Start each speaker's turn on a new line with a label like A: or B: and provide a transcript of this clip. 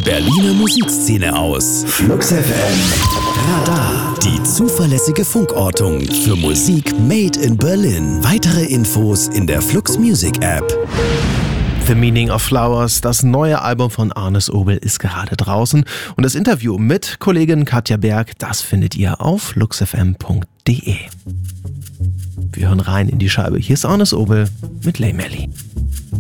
A: Berliner Musikszene aus. Flux FM Radar. Die zuverlässige Funkortung für Musik made in Berlin. Weitere Infos in der Flux Music App.
B: The Meaning of Flowers, das neue Album von Arnis Obel, ist gerade draußen. Und das Interview mit Kollegin Katja Berg, das findet ihr auf fluxfm.de. Wir hören rein in die Scheibe. Hier ist Arnis Obel mit Lay Melly.